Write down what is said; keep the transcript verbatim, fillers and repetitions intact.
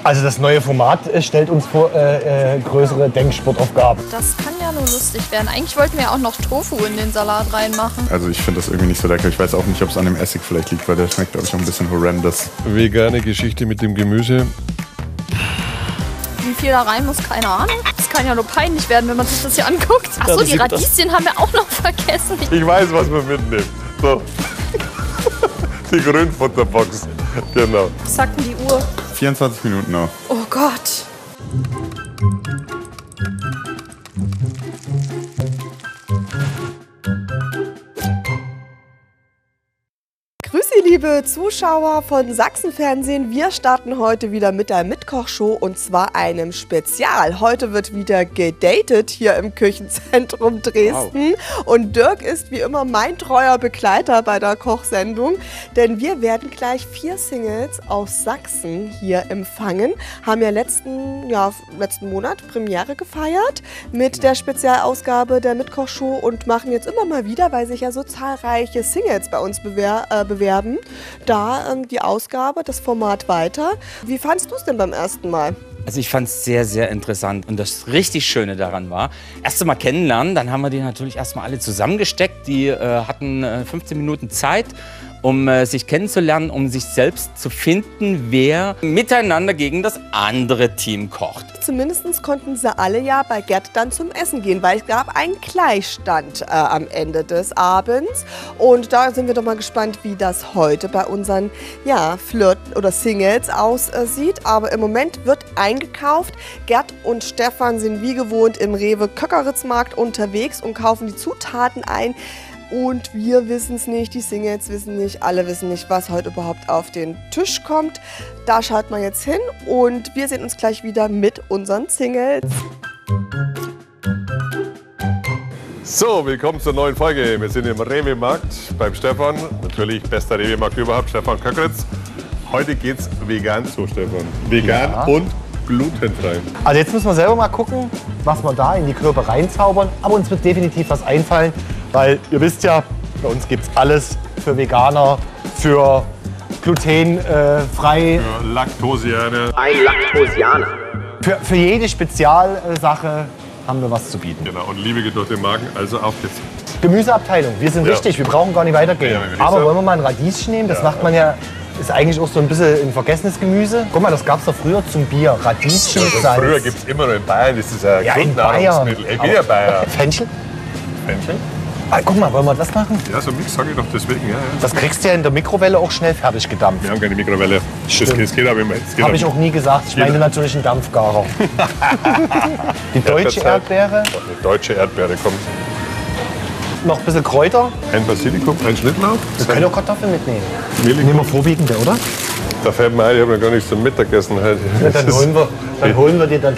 Also das neue Format äh, stellt uns vor äh, äh, größere Denksportaufgaben. Das kann ja nur lustig werden. Eigentlich wollten wir auch noch Tofu in den Salat reinmachen. Also ich finde das irgendwie nicht so lecker. Ich weiß auch nicht, ob es an dem Essig vielleicht liegt, weil der schmeckt, glaube ich, auch ein bisschen horrendous. Vegane Geschichte mit dem Gemüse. Wie viel da rein muss, keine Ahnung. Das kann ja nur peinlich werden, wenn man sich das hier anguckt. Achso, die Radieschen haben wir auch noch vergessen. Ich weiß, was wir mitnehmen. So. Die Grünfutterbox. Genau. Was sagt denn die Uhr? vierundzwanzig Minuten noch. Oh Gott. Grüß Sie, liebe Zuschauer von Sachsenfernsehen. Wir starten heute wieder mit der Mitkochshow und zwar einem Spezial. Heute wird wieder gedatet hier im Küchenzentrum Dresden. Wow. Und Dirk ist wie immer mein treuer Begleiter bei der Kochsendung, denn wir werden gleich vier Singles aus Sachsen hier empfangen. Haben ja letzten, ja, letzten Monat Premiere gefeiert mit der Spezialausgabe der Mitkochshow und machen jetzt immer mal wieder, weil sich ja so zahlreiche Singles bei uns bewer äh, bewerben, da ähm, die Ausgabe, das Format weiter. Wie fandst du es denn beim ersten Mal? Also ich fand es sehr, sehr interessant und das richtig Schöne daran war, erst einmal kennenlernen, dann haben wir die natürlich erstmal alle zusammengesteckt, die äh, hatten äh, fünfzehn Minuten Zeit, um äh, sich kennenzulernen, um sich selbst zu finden, wer miteinander gegen das andere Team kocht. Zumindest konnten sie alle ja bei Gerd dann zum Essen gehen, weil es gab einen Gleichstand äh, am Ende des Abends. Und da sind wir doch mal gespannt, wie das heute bei unseren ja, Flirten oder Singles aussieht. Aber im Moment wird eingekauft. Gerd und Stefan sind wie gewohnt im Rewe Köckeritzmarkt unterwegs und kaufen die Zutaten ein. Und wir wissen es nicht, die Singles wissen nicht, alle wissen nicht, was heute überhaupt auf den Tisch kommt. Da schalten wir jetzt hin und wir sehen uns gleich wieder mit unseren Singles. So, willkommen zur neuen Folge. Wir sind im Rewe-Markt beim Stefan. Natürlich bester Rewe-Markt überhaupt, Stefan Köckritz. Heute geht's vegan zu, Stefan. Vegan ja. Und glutenfrei. Also jetzt müssen wir selber mal gucken, was wir da in die Körper reinzaubern. Aber uns wird definitiv was einfallen. Weil ihr wisst ja, bei uns gibt es alles für Veganer, für glutenfrei. Äh, für Laktosianer. Ein Laktosianer. Für, für jede Spezialsache haben wir was zu bieten. Genau, und Liebe geht durch den Magen, also auf geht's. Gemüseabteilung, wir sind ja. richtig, wir brauchen gar nicht weitergehen. Ja, Aber wollen wir mal ein Radieschen nehmen? Das ja. macht man ja, ist eigentlich auch so ein bisschen ein vergessenes Gemüse. Guck mal, das gab es doch früher zum Bier, Radieschen, Salz. Früher gibt es immer noch in Bayern, das ist ein ja, Grundnahrungsmittel. Ich bin ja Bayer. Fenchel? Fenchel? Ah, guck mal, wollen wir das machen? Ja, so Mix sage ich doch deswegen. Ja, ja. Das kriegst du ja in der Mikrowelle auch schnell fertig gedampft. Wir haben keine Mikrowelle. Das, das geht aber immer. Habe ich auch nie gesagt. Ich meine natürlich einen Dampfgarer. Die deutsche Erdbeere. Die deutsche Erdbeere kommt. Noch ein bisschen Kräuter. Ein Basilikum, ein Schnittlauch. Wir können auch Kartoffeln mitnehmen. Mehlingum. Nehmen wir vorwiegende, oder? Da fällt mir ein, ich habe noch gar nichts zum Mittagessen heute. Ja, dann, holen wir, dann holen wir dir dann